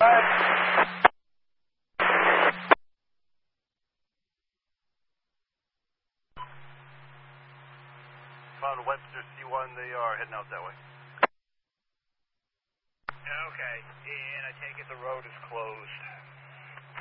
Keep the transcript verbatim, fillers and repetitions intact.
Found Webster C one, they are heading out that way. Okay, and I take it the road is closed.